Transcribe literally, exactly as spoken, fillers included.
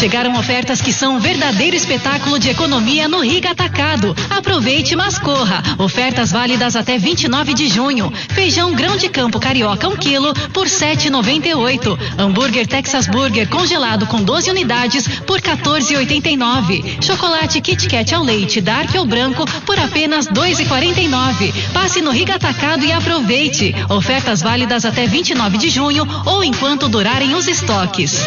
Chegaram ofertas que são um verdadeiro espetáculo de economia no Riga Atacado. Aproveite, mas corra. Ofertas válidas até vinte e nove de junho. Feijão grão de campo carioca um quilo por sete reais e noventa e oito centavos. Hambúrguer Texas Burger congelado com doze unidades por quatorze reais e oitenta e nove centavos. Chocolate Kit Kat ao leite Dark ou branco por apenas dois reais e quarenta e nove centavos. Passe no Riga Atacado e aproveite. Ofertas válidas até vinte e nove de junho ou enquanto durarem os estoques.